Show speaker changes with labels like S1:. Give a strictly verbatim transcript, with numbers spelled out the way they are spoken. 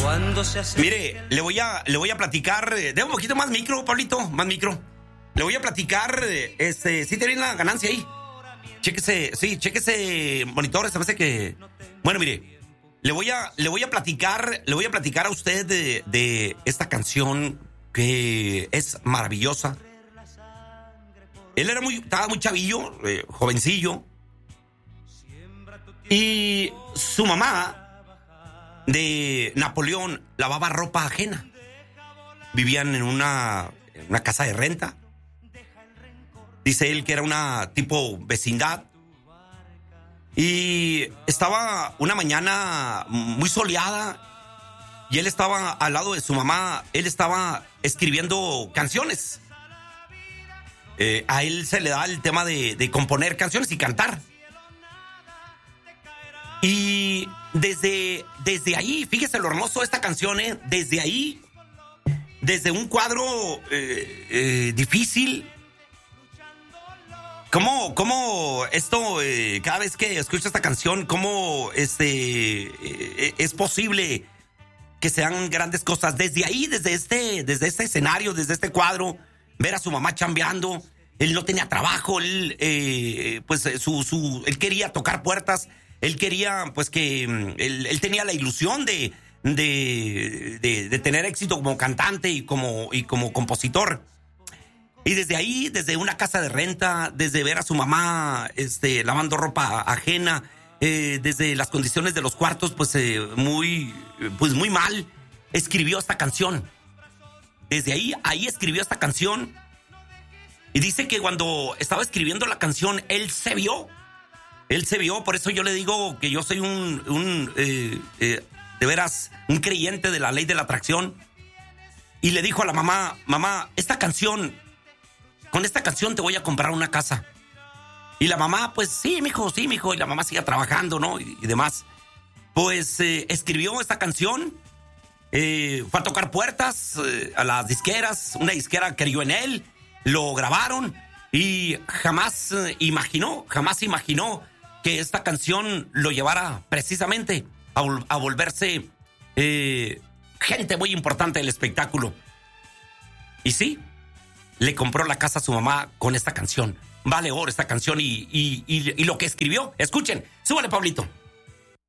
S1: Mire, le voy a, le voy a platicar. De un poquito más micro, Pablito, más micro. Le voy a platicar, este, sí te viene la ganancia ahí. Chéquese, sí, chéquese monitores, se me hace que. Bueno, mire, le voy a, le voy a platicar, le voy a platicar a usted de, de esta canción que es maravillosa. Él era muy, estaba muy chavillo, eh, jovencillo. Y su mamá de Napoleón lavaba ropa ajena. Vivían en una, en una casa de renta. Dice él que era una tipo vecindad. Y estaba una mañana muy soleada. Y él estaba al lado de su mamá. Él estaba escribiendo canciones. Eh, a él se le da el tema de, de componer canciones y cantar. Y desde, desde ahí, fíjese lo hermoso de esta canción, ¿eh? Desde ahí, desde un cuadro eh, eh, difícil. ¿Cómo, cómo esto, eh, cada vez que escucho esta canción, cómo este, eh, es posible que sean grandes cosas? Desde ahí, desde este, desde este escenario, desde este cuadro, ver a su mamá chambeando. Él no tenía trabajo, él, eh, pues, su, su, él quería tocar puertas. Él quería, pues, que él, él tenía la ilusión de, de, de, de tener éxito como cantante y como, y como compositor. Y desde ahí, desde una casa de renta, desde ver a su mamá este, lavando ropa ajena, eh, desde las condiciones de los cuartos, pues, eh, muy, pues, muy mal, escribió esta canción. Desde ahí, ahí escribió esta canción. Y dice que cuando estaba escribiendo la canción, él se vio. Él se vio, por eso yo le digo que yo soy un, un eh, eh, de veras, un creyente de la ley de la atracción. Y le dijo a la mamá, mamá, esta canción, con esta canción te voy a comprar una casa. Y la mamá, pues sí, mijo, sí, mijo. Y la mamá sigue trabajando, ¿no? Y, y demás. Pues eh, escribió esta canción, eh, fue a tocar puertas eh, a las disqueras. Una disquera creyó en él, lo grabaron y jamás eh, imaginó, jamás imaginó que esta canción lo llevara precisamente a, a volverse eh, gente muy importante del espectáculo. Y sí, le compró la casa a su mamá con esta canción. Vale oro esta canción y, y, y, y lo que escribió. Escuchen, súbale, Pablito.